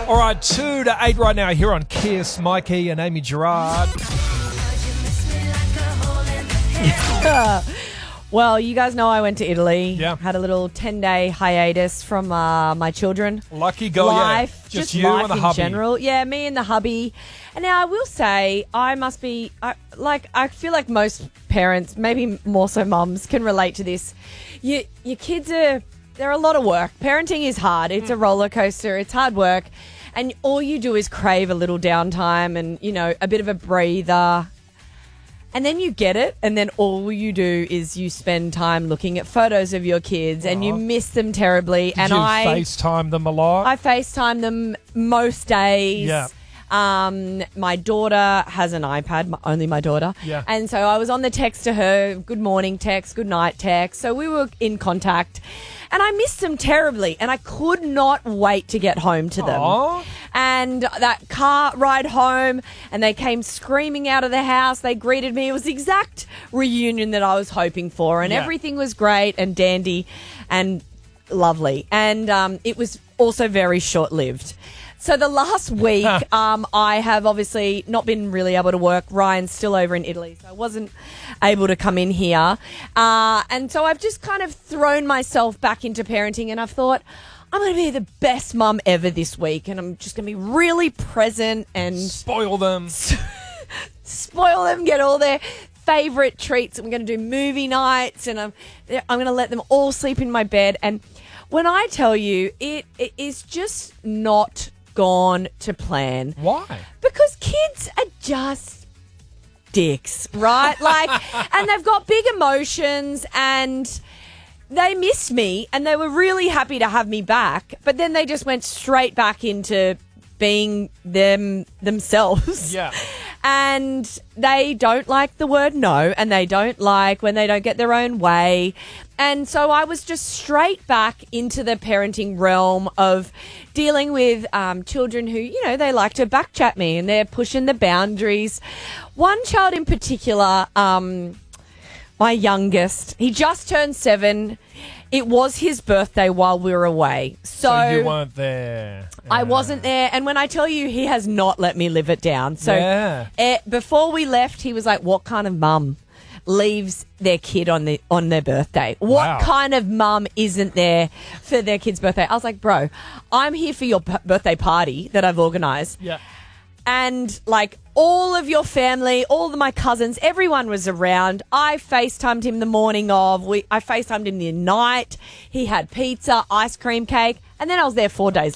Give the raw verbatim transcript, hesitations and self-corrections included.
All right, two to eight right now here on Kiss. Mikey and Amy Gerard. Well, you guys know I went to Italy. Yeah. Had a little ten-day hiatus from uh, my children. Lucky girl, life, yeah. Just, just you life and the in hubby. general. Yeah, me and the hubby. And now I will say, I must be I, like I feel like most parents, maybe more so mums, can relate to this. You, your kids are they're a lot of work. Parenting is hard. It's a roller coaster. It's hard work, and all you do is crave a little downtime and you know a bit of a breather. And then you get it, and then all you do is you spend time looking at photos of your kids, and you miss them terribly. Did and you I FaceTime them a lot? I FaceTime them most days. Yeah. Um, my daughter has an iPad, my, only my daughter. Yeah. And so I was on the text to her, good morning text, good night text. So we were in contact. And I missed them terribly, and I could not wait to get home to them. Aww. And that car ride home, and they came screaming out of the house. They greeted me. It was the exact reunion that I was hoping for, and Yeah. everything was great and dandy and lovely. And um, it was also very short-lived. So the last week, um, I have obviously not been really able to work. Ryan's still over in Italy, so I wasn't able to come in here. Uh, and so I've just kind of thrown myself back into parenting, and I've thought, I'm going to be the best mum ever this week, and I'm just going to be really present and Spoil them. spoil them, get all their favourite treats. I'm going to do movie nights, and I'm I'm going to let them all sleep in my bed. And when I tell you, it, it is just not gone to plan. Why? Because kids are just dicks, right? Like, and they've got big emotions, and they miss me, and they were really happy to have me back, but then they just went straight back into being them themselves. Yeah. And they don't like the word no, and they don't like when they don't get their own way. And so I was just straight back into the parenting realm of dealing with um, children who, you know, they like to backchat me and they're pushing the boundaries. One child in particular, um, my youngest, he just turned seven. It was his birthday while we were away. So, So you weren't there. I Yeah. wasn't there. And when I tell you, he has not let me live it down. So Yeah. eh, before we left, he was like, what kind of mum leaves their kid on the on their birthday? What Wow. kind of mum isn't there for their kid's birthday? I was like, bro, I'm here for your p- birthday party that I've organised. Yeah. And like all of your family, all of my cousins, everyone was around. I FaceTimed him the morning of. We I FaceTimed him the night. He had pizza, ice cream cake, and then I was there four days